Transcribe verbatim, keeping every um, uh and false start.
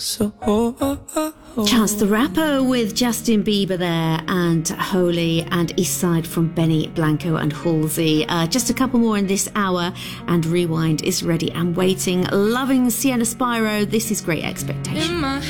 So oh, oh, oh, oh. Chance the Rapper with Justin Bieber there, and Holy, and East Side from Benny Blanco and Halsey. Uh, just a couple more in this hour, and Rewind is ready and waiting. Loving Sienna Spyro. This is Great Expectations. In my